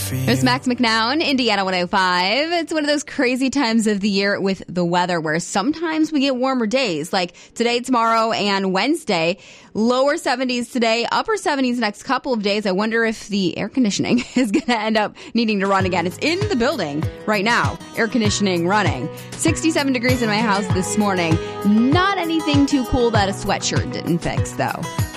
for you. There's Max McNown, Indiana 105. It's one of those crazy times of the year with the weather where sometimes we get warmer days, like today, tomorrow, and Wednesday. Lower 70s today, upper 70s next couple of days. I wonder if the air conditioning is going to end up needing to run again. It's in the building right now, air conditioning running. 67 degrees in my house this morning. Not anything too cool that a sweatshirt didn't fix, though.